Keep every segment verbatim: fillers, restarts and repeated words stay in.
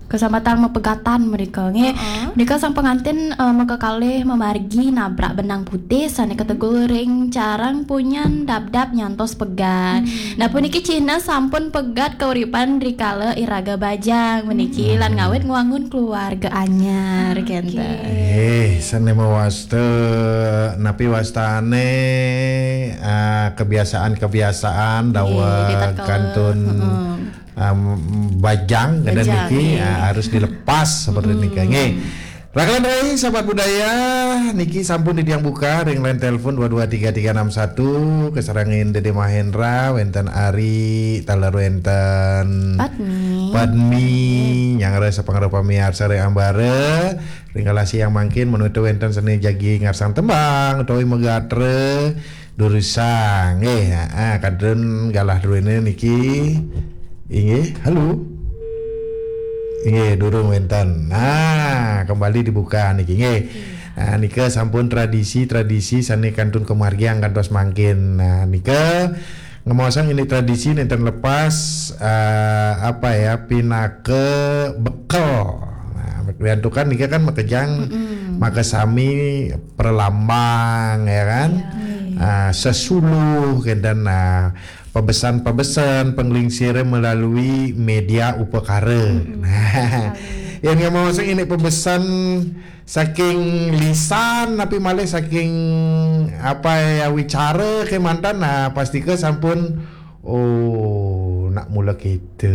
kesempatan mepegatan mereka nge Uh-uh. mereka sang pengantin uh, mekakalih memargi nabrak benang putih sane keteguring carang punyan dap-dap nyantos pegat. Hmm. Nah puniki Cina sampun pegat kauripan rikala iraga bajang meniki lan ngawit ngwangun keluarga anyar kente. Eh, sane mawaste napi wastane uh, kebiasaan-kebiasaan dawa Iya, ditakal- kantun Heeh. um, bajang kada Bajang, niki iya. uh, harus dilepas seperti niki nge. Rakalan rai sahabat budaya niki sampun di tiang buka ring line telepon dua dua tiga tiga enam satu kesarangin Dede Mahendra wenten Ari talar wenten Padmi. Padmi yang rasa pangarupa miarsa re ambare ringkalasi yang mangkin menutu wenten seni jagi ngarsang tembang utawi megatre durusang eh ah kadren galah duene niki inge halo inge durung wenten nah kembali dibuka niki inge nah nika sampun tradisi-tradisi sani kantun kemargiang kantos mangkin nah nika ngemosang ini tradisi nenten lepas uh, apa ya pinake bekel nah berantukan nika kan makejang maka sami perlambang ya kan uh, sesuluh dan uh, pebesan-pebesan penglingsire melalui media upakara. Nah, yang yang mau ini pebesan saking lisan tapi malah saking apa ya wicara ke mantan nah pasti ke sampun oh nak mula kita.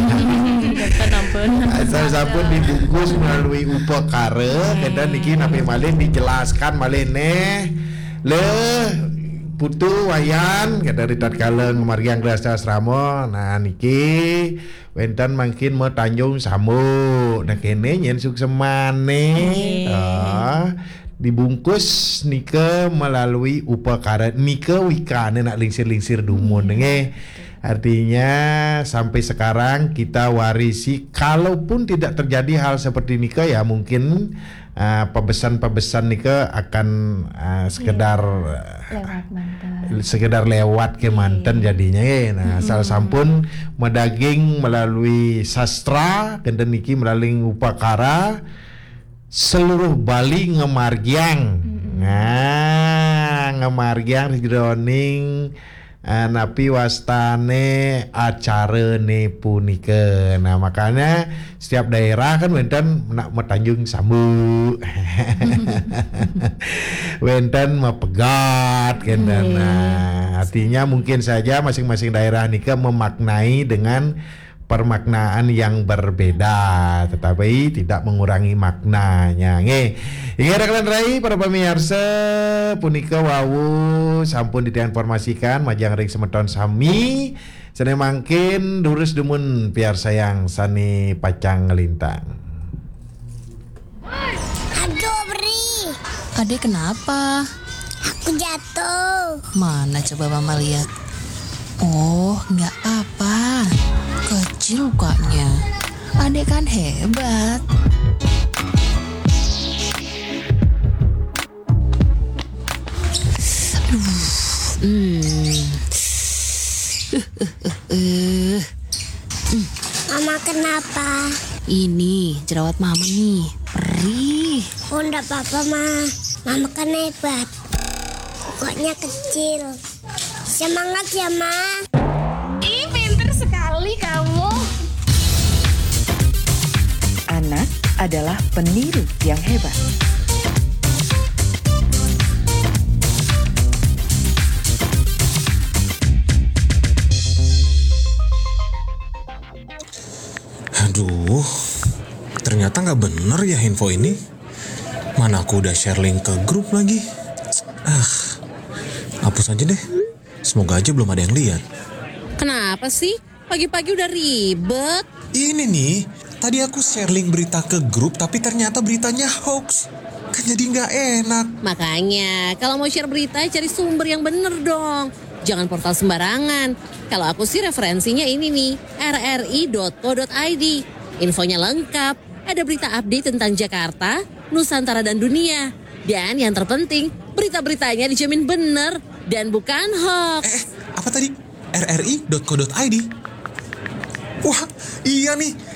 Asal sampun dibungkus melalui upakara dan niki napi malah dijelaskan malah neh le putu wayan dari tatkala ngemargiang rasa asrama nah niki wenten mangkin mau tanjung samu nah kene nyen suksemane ah dibungkus nika melalui upakara nika wikane nak lingsir-lingsir dumun nge artinya sampai sekarang kita warisi kalaupun tidak terjadi hal seperti nika ya mungkin uh, pebesan-pebesan nika akan uh, sekedar Lewat mantan. sekedar lewat ke mantan jadinya ya. Nah asal sampun medaging melalui sastra kenten niki melalui upakara seluruh Bali ngemargiang nah ngemargiang jroning uh, napi wastane acara ne punika nah makanya setiap daerah kan wenten nak metanjung sambu wenten mepegat kan nah artinya mungkin saja masing-masing daerah nika memaknai dengan permaknaan yang berbeda tetapi tidak mengurangi maknanya nge ingat kalian rai para pemirsa punika wawu sampun diinformasikan majang ring semeton sami sane mangkin durus dumun piar sayang sani pacang ngelintang. Aduh, Bri. Adek kenapa? Aku jatuh. Mana coba Mama lihat. Oh, nggak apa. Kecil lukanya. Adek kan hebat. Aduh. Hmm. Uh, Mama kenapa? Ini jerawat Mama nih. Perih. Oh, enggak apa-apa, Ma. Mama kan hebat. Pokoknya kecil. Semangat ya, Ma. Ih, pinter sekali kamu. Anak adalah peniru yang hebat. Aduh, ternyata nggak bener ya info ini. Mana aku udah share link ke grup lagi. Ah, hapus aja deh. Semoga aja belum ada yang lihat. Kenapa sih? Pagi-pagi udah ribet. Ini nih, tadi aku share link berita ke grup tapi ternyata beritanya hoax. Kan jadi nggak enak. Makanya, kalau mau share berita cari sumber yang bener dong. Jangan portal sembarangan. Kalau aku sih referensinya ini nih, r r i dot co dot i d. Infonya lengkap, ada berita update tentang Jakarta, Nusantara dan dunia. Dan yang terpenting, berita-beritanya dijamin bener dan bukan hoax. Eh, apa tadi? r r i dot co dot i d. Wah, iya nih.